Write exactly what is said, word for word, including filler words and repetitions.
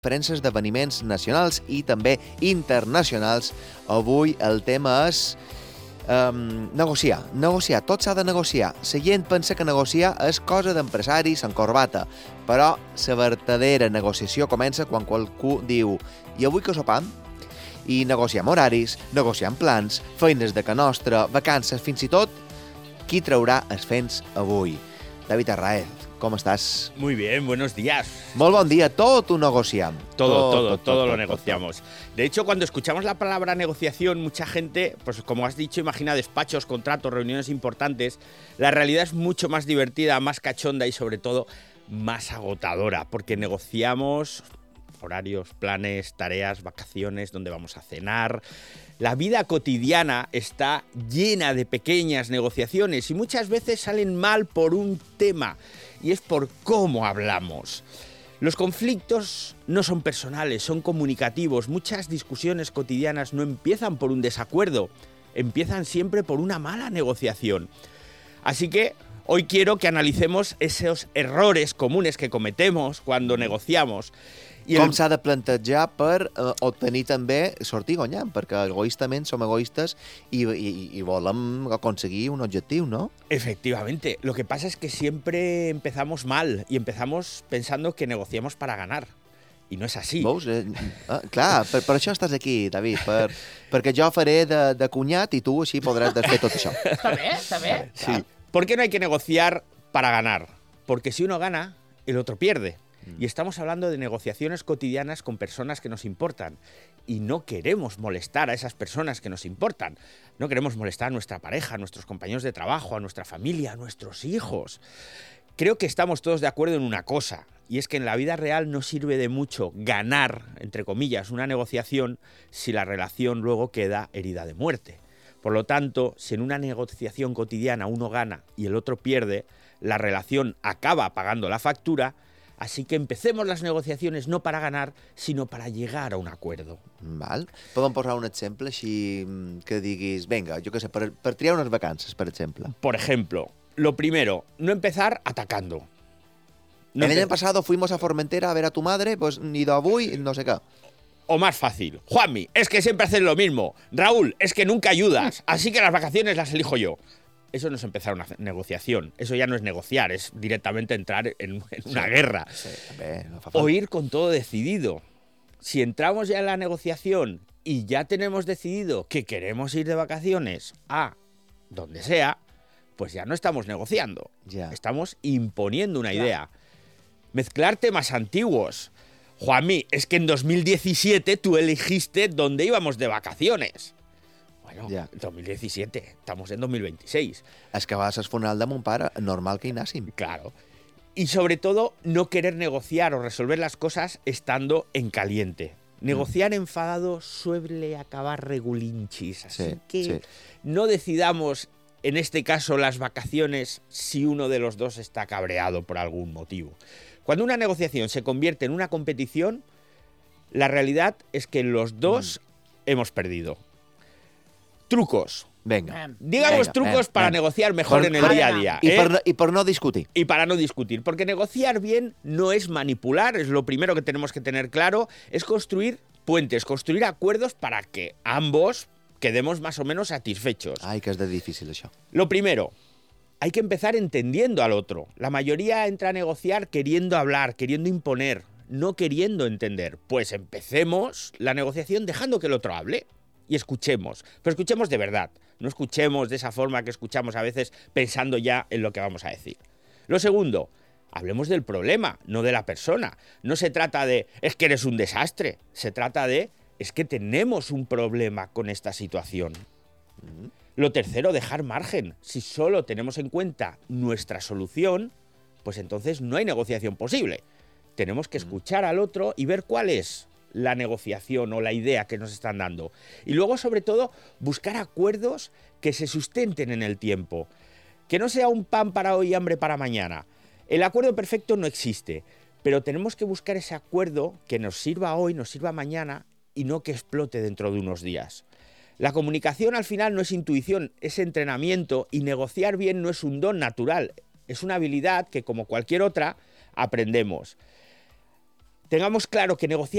diferents esdeveniments nacionals i també internacionals. Avui el tema és um, negociar. Negociar. Tot s'ha de negociar. La gent pensa que negociar és cosa d'empresaris en corbata, però la verdadera negociació comença quan qualcú diu «I avui què sopam?» I negociem horaris, negociem plans, feines de ca nostra, vacances, fins i tot qui traurà els fens avui. David Arraez, com estàs? Muy bien, buenos días. Molt bon dia, tot ho negociam. Todo, todo, todo, todo lo negociamos. De hecho, cuando escuchamos la palabra negociación, mucha gente, pues como has dicho, imagina despachos, contratos, reuniones importantes. La realidad es mucho más divertida, más cachonda y sobre todo más agotadora, porque negociamos horarios, planes, tareas, vacaciones, dónde vamos a cenar. La vida cotidiana está llena de pequeñas negociaciones y muchas veces salen mal por un tema, y es por cómo hablamos. Los conflictos no son personales, son comunicativos. Muchas discusiones cotidianas no empiezan por un desacuerdo, empiezan siempre por una mala negociación. Así que hoy quiero que analicemos esos errores comunes que cometemos cuando negociamos. I Com el... s'ha de plantejar per eh, obtenir també sortir guanyant, perquè egoístament som egoistes i, i, i volem aconseguir un objectiu, ¿no? Efectivamente. Lo que pasa es que siempre empezamos mal y empezamos pensando que negociamos para ganar. I no és així. Veus? Eh, eh, clar, per, per això estàs aquí, David, per, perquè jo faré de, de cunyat i tu així podràs fer tot això. Està bé, està bé. Sí. ¿Por qué no hay que negociar para ganar? Porque si uno gana, el otro pierde. Y estamos hablando de negociaciones cotidianas con personas que nos importan. Y no queremos molestar a esas personas que nos importan. No queremos molestar a nuestra pareja, a nuestros compañeros de trabajo, a nuestra familia, a nuestros hijos. Creo que estamos todos de acuerdo en una cosa, y es que en la vida real no sirve de mucho ganar, entre comillas, una negociación si la relación luego queda herida de muerte. Por lo tanto, si en una negociación cotidiana uno gana y el otro pierde, la relación acaba pagando la factura. Así que empecemos las negociaciones no para ganar, sino para llegar a un acuerdo. Val. Podem posar un exemple així que diguis, venga, jo què sé, per, per triar unes vacances, per exemple. Por ejemplo, lo primero, no empezar atacando. No El empe- año pasado fuimos a Formentera a ver a tu madre, pues ni de avui, no sé qué. O más fácil, Juanmi, es que siempre haces lo mismo. Raúl, es que nunca ayudas, así que las vacaciones las elijo yo. Eso no es empezar una negociación, eso ya no es negociar, es directamente entrar en, en una Sí, guerra. Sí, també, no fa falta. O ir con todo decidido. Si entramos ya en la negociación y ya tenemos decidido que queremos ir de vacaciones a donde sea, pues ya no estamos negociando, Ya. estamos imponiendo una Claro. idea. Mezclar temas antiguos. Juanmi, es que en dos mil diecisiete tú elegiste dónde íbamos de vacaciones. Bueno, Ja. dos mil diecisiete, estamos en dos mil veintiséis. És que vas al funeral de mon pare, normal que hi anàssim. Claro. Y sobre todo, no querer negociar o resolver las cosas estando en caliente. Negociar enfadado suele acabar regulinchis. Así Sí, que sí. no decidamos, en este caso, las vacaciones si uno de los dos está cabreado por algún motivo. Cuando una negociación se convierte en una competición, la realidad es que los dos hemos perdido. Trucos. Venga. Em, Digamos Venga, trucos venga, para venga. negociar mejor Per- en el per- día a día. I, ¿eh? per, I per no discutir. Y para no discutir, porque negociar bien no es manipular, es lo primero que tenemos que tener claro, es construir puentes, construir acuerdos para que ambos quedemos más o menos satisfechos. Ai, que és de difícil, això. Lo primero, hay que empezar entendiendo al otro. La mayoría entra a negociar queriendo hablar, queriendo imponer, no queriendo entender. Pues empecemos la negociación dejando que el otro hable y escuchemos, pero escuchemos de verdad. No escuchemos de esa forma que escuchamos a veces pensando ya en lo que vamos a decir. Lo segundo, hablemos del problema, no de la persona. No se trata de, es que eres un desastre. Se trata de, es que tenemos un problema con esta situación. Lo tercero, dejar margen. Si solo tenemos en cuenta nuestra solución, pues entonces no hay negociación posible. Tenemos que escuchar al otro y ver cuál es la negociación o la idea que nos están dando. Y luego, sobre todo, buscar acuerdos que se sustenten en el tiempo. Que no sea un pan para hoy y hambre para mañana. El acuerdo perfecto no existe, pero tenemos que buscar ese acuerdo que nos sirva hoy, nos sirva mañana y no que explote dentro de unos días. La comunicación al final no es intuición, es entrenamiento, y negociar bien no es un don natural, es una habilidad que, como cualquier otra, aprendemos. tengamos claro que negociar